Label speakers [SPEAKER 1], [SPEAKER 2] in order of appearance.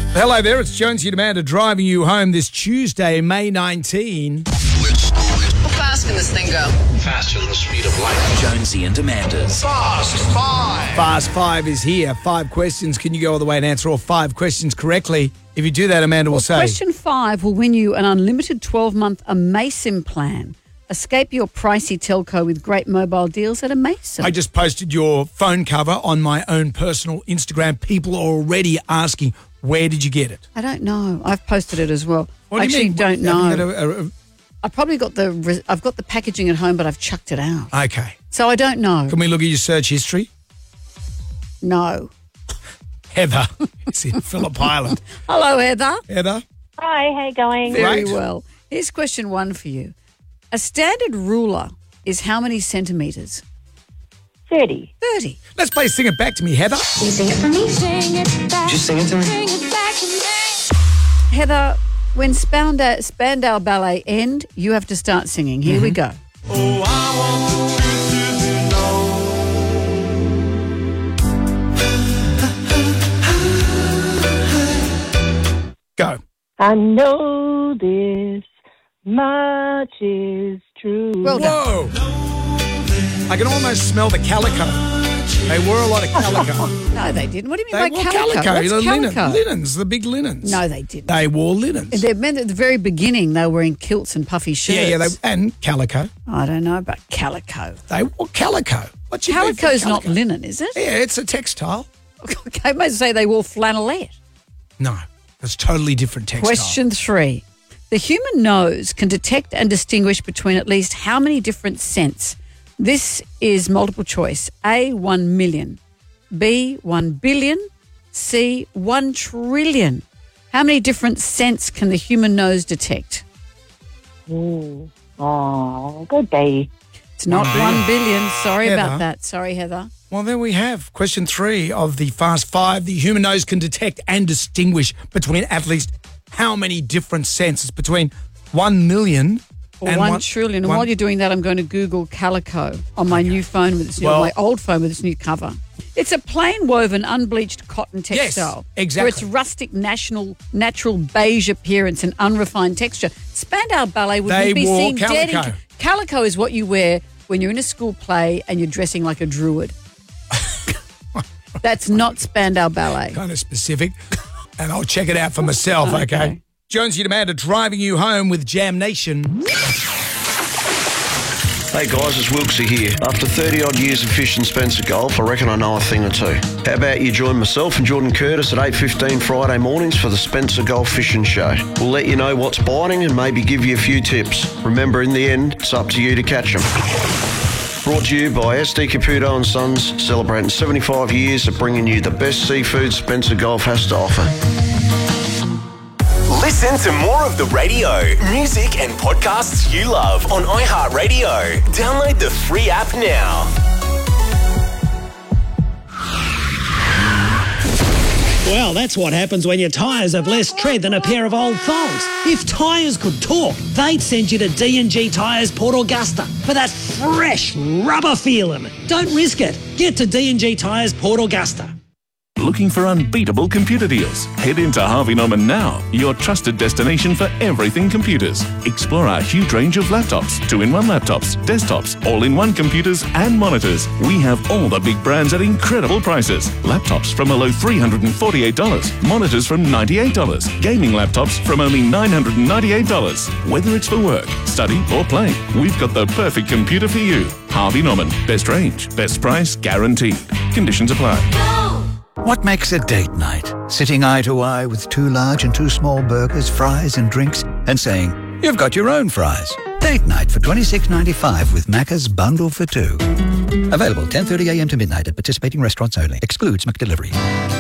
[SPEAKER 1] Hello there, it's Jonesy and Amanda driving you home this Tuesday, May 19.
[SPEAKER 2] How fast can this thing go?
[SPEAKER 3] Faster than the speed of light.
[SPEAKER 4] Jonesy and Amanda's
[SPEAKER 3] Fast Five.
[SPEAKER 1] Fast Five is here. 5 questions. Can you go all the way and answer all 5 questions correctly? If you do that, Amanda will say...
[SPEAKER 5] Question 5 will win you an unlimited 12-month Amasim plan. Escape your pricey telco with great mobile deals at Amasim.
[SPEAKER 1] I just posted your phone cover on my own personal Instagram. People are already asking, where did you get it?
[SPEAKER 5] I don't know. I've posted it as well.
[SPEAKER 1] What
[SPEAKER 5] I
[SPEAKER 1] do you
[SPEAKER 5] actually
[SPEAKER 1] mean?
[SPEAKER 5] don't
[SPEAKER 1] Have you
[SPEAKER 5] know.
[SPEAKER 1] got
[SPEAKER 5] I've got the packaging at home, but I've chucked it out.
[SPEAKER 1] Okay.
[SPEAKER 5] So I don't know.
[SPEAKER 1] Can we look at your search history?
[SPEAKER 5] No.
[SPEAKER 1] Heather. It's in Phillip Island.
[SPEAKER 5] Hello, Heather.
[SPEAKER 1] Heather?
[SPEAKER 6] Hi, how you going?
[SPEAKER 5] Very
[SPEAKER 1] Great.
[SPEAKER 5] well. Here's question 1 for you. A standard ruler is how many centimetres?
[SPEAKER 6] 30.
[SPEAKER 5] 30.
[SPEAKER 1] Let's play Sing It Back to Me, Heather.
[SPEAKER 7] Can you sing it for me? Sing it back.
[SPEAKER 3] Just sing it to me.
[SPEAKER 7] Sing it back to me.
[SPEAKER 5] Heather, when Spandau Ballet end, you have to start singing. Here we go.
[SPEAKER 1] Go.
[SPEAKER 6] I know this much is true.
[SPEAKER 5] Well done.
[SPEAKER 1] Whoa. I can almost smell the calico. They wore a lot of calico.
[SPEAKER 5] No, they didn't. What do you
[SPEAKER 1] They
[SPEAKER 5] mean
[SPEAKER 1] wore
[SPEAKER 5] by calico? What's
[SPEAKER 1] the
[SPEAKER 5] calico?
[SPEAKER 1] linens, the big linens.
[SPEAKER 5] No, they didn't.
[SPEAKER 1] They wore linens.
[SPEAKER 5] They meant at the very beginning they were wearing kilts and puffy shirts.
[SPEAKER 1] and calico.
[SPEAKER 5] I don't know about calico.
[SPEAKER 1] They wore calico. What's your beef with
[SPEAKER 5] Calico's not
[SPEAKER 1] calico?
[SPEAKER 5] linen, is it?
[SPEAKER 1] Yeah, it's a textile.
[SPEAKER 5] Okay, I might say they wore flannelette.
[SPEAKER 1] No, that's totally different textile.
[SPEAKER 5] Question 3. The human nose can detect and distinguish between at least how many different scents? This is multiple choice. A, 1 million. B, 1 billion. C, 1 trillion. How many different scents can the human nose detect?
[SPEAKER 6] Oh, good day.
[SPEAKER 5] It's not 1 billion. Sorry
[SPEAKER 1] Heather.
[SPEAKER 5] about that. Sorry, Heather.
[SPEAKER 1] Well, there we have. Question 3 of the Fast 5. The human nose can detect and distinguish between at least how many different scents? It's between 1 million
[SPEAKER 5] Or
[SPEAKER 1] and
[SPEAKER 5] 1 trillion. And while you're doing that, I'm going to Google calico on my new phone with its new,
[SPEAKER 1] Well-
[SPEAKER 5] my old phone with its new cover. It's a plain woven, unbleached cotton textile.
[SPEAKER 1] exactly.
[SPEAKER 5] For its rustic, natural beige appearance and unrefined texture. Spandau Ballet would
[SPEAKER 1] They
[SPEAKER 5] be
[SPEAKER 1] wore
[SPEAKER 5] seen dead
[SPEAKER 1] calico.
[SPEAKER 5] in... Calico is what you wear when you're in a school play and you're dressing like a druid. That's not Spandau Ballet.
[SPEAKER 1] kind of specific, and I'll check it out for myself, okay? Jonesy and Amanda driving you home with Jam Nation.
[SPEAKER 3] Hey guys, it's Wilksy here. After 30 odd years of fishing Spencer Golf, I reckon I know a thing or two. How about you join myself and Jordan Curtis at 8:15 Friday mornings for the Spencer Golf Fishing Show. We'll let you know what's biting and maybe give you a few tips. Remember, in the end, it's up to you to catch them. Brought to you by SD Caputo and Sons, celebrating 75 years of bringing you the best seafood Spencer Golf has to offer.
[SPEAKER 8] Listen to more of the radio, music and podcasts you love on iHeartRadio. Download the free app now.
[SPEAKER 9] Well, that's what happens when your tyres have less tread than a pair of old thongs. If tyres could talk, they'd send you to D&G Tyres Port Augusta for that fresh rubber feeling. Don't risk it. Get to D&G Tyres Port Augusta.
[SPEAKER 10] Looking for unbeatable computer deals? Head into Harvey Norman now, your trusted destination for everything computers. Explore our huge range of laptops, 2-in-1 laptops, desktops, all-in-one computers and monitors. We have all the big brands at incredible prices. Laptops from a low $348, monitors from $98, gaming laptops from only $998. Whether it's for work, study or play, we've got the perfect computer for you. Harvey Norman, best range, best price guaranteed. Conditions apply.
[SPEAKER 11] What makes a date night? Sitting eye to eye with 2 large and 2 small burgers, fries and drinks, and saying, you've got your own fries. Date night for $26.95 with Macca's Bundle for 2. Available 10:30 a.m. to midnight at participating restaurants only. Excludes McDelivery.